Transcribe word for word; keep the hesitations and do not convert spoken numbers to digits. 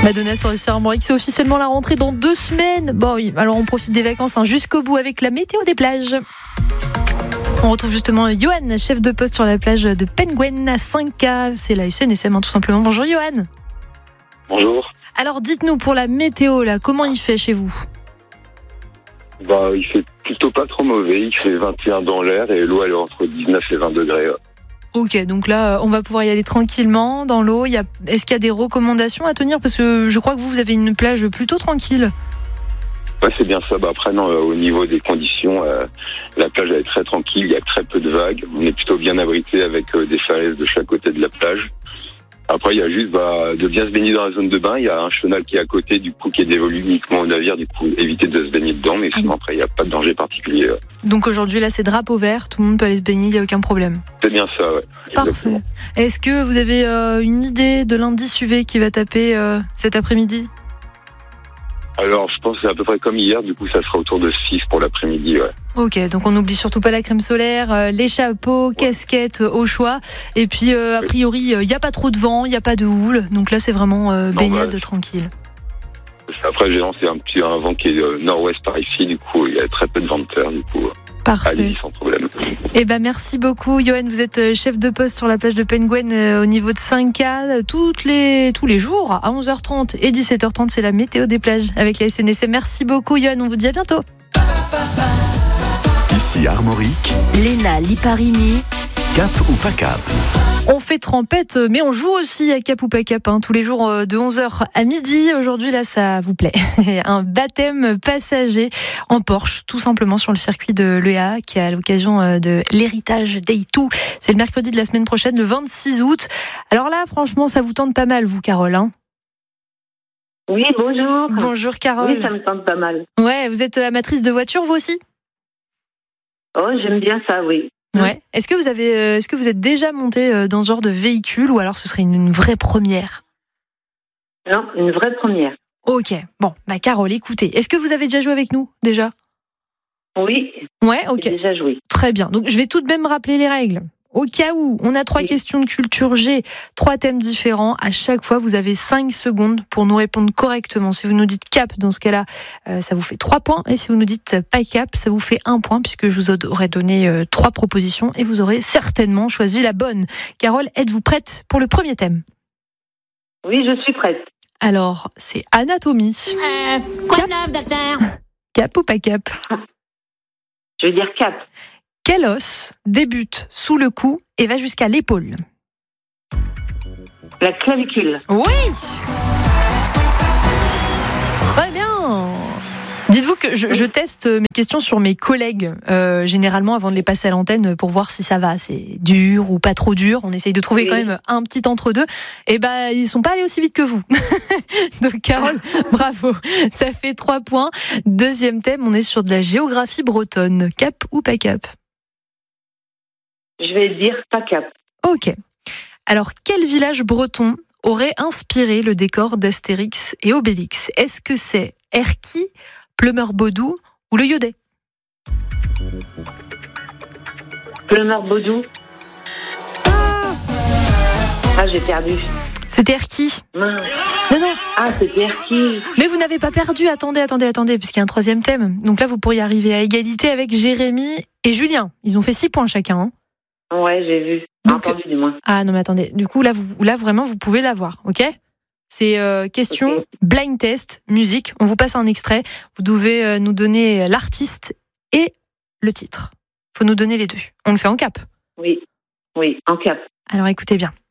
Madonna sur sur Armorique, c'est officiellement la rentrée dans deux semaines. Bon oui, alors on profite des vacances hein, jusqu'au bout avec la météo des plages. On retrouve justement Johan, chef de poste sur la plage de Penguin à cinq K. C'est la S N S M hein, tout simplement. Bonjour Johan. Bonjour. Alors dites-nous pour la météo là, comment il fait chez vous ? Bah, il fait plutôt pas trop mauvais. Il fait vingt et un dans l'air et l'eau elle est entre dix-neuf et vingt degrés. Ok, donc là, on va pouvoir y aller tranquillement dans l'eau. Il y a... Est-ce qu'il y a des recommandations à tenir ? Parce que je crois que vous, vous avez une plage plutôt tranquille. Ouais, c'est bien ça. Bah, après, non, euh, au niveau des conditions, euh, la plage elle est très tranquille. Il y a très peu de vagues. On est plutôt bien abrité avec euh, des falaises de chaque côté de la plage. Après, il y a juste bah, de bien se baigner dans la zone de bain. Il y a un chenal qui est à côté, du coup, qui est dévolu uniquement au navire. Du coup, éviter de se baigner dedans. Mais sinon, après, il n'y a pas de danger particulier. Ouais. Donc aujourd'hui, là, c'est drapeau vert. Tout le monde peut aller se baigner, il n'y a aucun problème. C'est bien ça, ouais. Parfait. Exactement. Est-ce que vous avez euh, une idée de l'indice U V qui va taper euh, cet après-midi ? Alors, je pense que c'est à peu près comme hier. Du coup, ça sera autour de six pour l'après-midi, ouais. Ok, donc on n'oublie surtout pas la crème solaire, euh, les chapeaux, ouais. casquettes euh, au choix. Et puis, euh, a priori, il n'y a pas trop de vent, il n'y a pas de houle. Donc là, c'est vraiment euh, non, baignade bah, tranquille. Après, j'ai lancé un petit un vent qui est euh, nord-ouest par ici. Du coup, il y a très peu de vent de terre. Du coup, parfait. Allez-y sans problème. Eh ben, merci beaucoup, Johan. Vous êtes chef de poste sur la plage de Penguin euh, au niveau de cinq K. Toutes les, tous les jours, à onze heures trente et dix-sept heures trente, c'est la météo des plages avec la S N S M. Merci beaucoup, Johan. On vous dit à bientôt. Ici Armorique, Léna Liparini, Cap ou pas Cap. On fait trempette, mais on joue aussi à Cap ou pas Cap, hein, tous les jours de onze heures à midi. Aujourd'hui, là, ça vous plaît. Un baptême passager en Porsche, tout simplement sur le circuit de l'E A, qui est à l'occasion de l'Héritage Day deux. C'est le mercredi de la semaine prochaine, le vingt-six août. Alors là, franchement, ça vous tente pas mal, vous, Carole, hein ? Oui, bonjour. Bonjour, Carole. Oui, ça me tente pas mal. Ouais, vous êtes amatrice de voiture, vous aussi ? Oh, j'aime bien ça, oui. Ouais. Est-ce que vous avez, est-ce que vous êtes déjà monté dans ce genre de véhicule ou alors ce serait une, une vraie première ? Non, une vraie première. Ok. Bon, bah Carole, écoutez, est-ce que vous avez déjà joué avec nous déjà ? Oui. Ouais, ok. J'ai déjà joué. Très bien. Donc je vais tout de même rappeler les règles. Au cas où, on a trois oui. questions de culture G, trois thèmes différents. À chaque fois, vous avez cinq secondes pour nous répondre correctement. Si vous nous dites cap, dans ce cas-là, euh, ça vous fait trois points. Et si vous nous dites pas cap, ça vous fait un point, puisque je vous aurais donné euh, trois propositions et vous aurez certainement choisi la bonne. Carole, êtes-vous prête pour le premier thème ? Oui, je suis prête. Alors, c'est anatomie. Euh, quoi de neuf, docteur ? Cap ou pas cap ? Je veux dire cap. Quel os débute sous le cou et va jusqu'à l'épaule ? La clavicule. Oui ! Très bien ! Dites-vous que je, je teste mes questions sur mes collègues, euh, généralement avant de les passer à l'antenne pour voir si ça va. C'est dur ou pas trop dur. On essaye de trouver oui. quand même un petit entre-deux. Et ben, ils sont pas allés aussi vite que vous. Donc, Carole, bravo. Ça fait trois points. Deuxième thème, on est sur de la géographie bretonne. Cap ou pas cap ? Je vais dire pas cap. Ok. Alors, quel village breton aurait inspiré le décor d'Astérix et Obélix ? Est-ce que c'est Erquy, Plumeur-Baudou ou le Yodet ? Plumeur-Baudou. Ah, ah, j'ai perdu. C'était Erquy. Non. non, non. Ah, c'était Erquy. Mais vous n'avez pas perdu. Attendez, attendez, attendez, puisqu'il y a un troisième thème. Donc là, vous pourriez arriver à égalité avec Jérémy et Julien. Ils ont fait six points chacun. Hein. Ouais, j'ai vu. Donc, entendu du moins. Ah non, mais attendez. Du coup, là, vous, là vraiment, vous pouvez l'avoir, ok ? C'est euh, question okay. blind test, musique. On vous passe un extrait. Vous devez euh, nous donner l'artiste et le titre. Il faut nous donner les deux. On le fait en cap. Oui, oui, en cap. Alors écoutez bien.